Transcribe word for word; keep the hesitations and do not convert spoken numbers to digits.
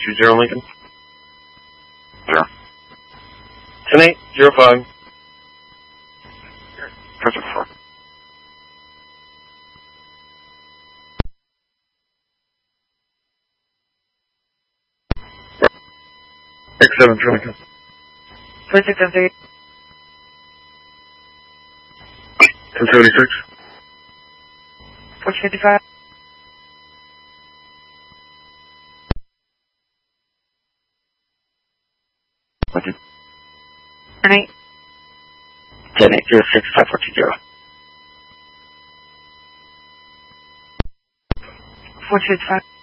two zero Lincoln. Zero. ten eight, zero five. Present four. X seven, three Lincoln. twenty-six seventy-eight. ten seventy-six. fourteen fifty-five. Thank you. ten eight. ten eight zero six five four two zero. fourteen fifty-five.